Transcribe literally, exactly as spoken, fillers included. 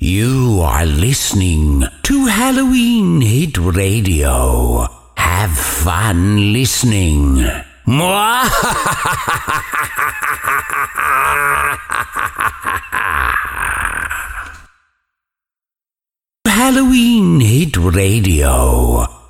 You are listening to Halloween Hit Radio. Have fun listening. Halloween Hit Radio.